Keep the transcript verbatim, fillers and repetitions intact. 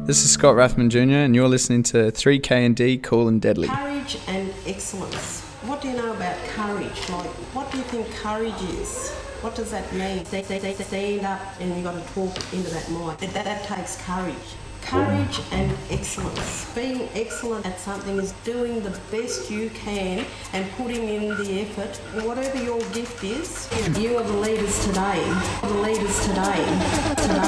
This is Scott Rathman Junior and you're listening to three K and D Cool and Deadly. Courage and excellence. What do you know about courage? Like, what do you think courage is? What does that mean? They, they, they stand up and you've got to talk into that mind. That, that, that takes courage. Courage and excellence. Being excellent at something is doing the best you can and putting in the effort. Whatever your gift is, you are the leaders today. The leaders today. today.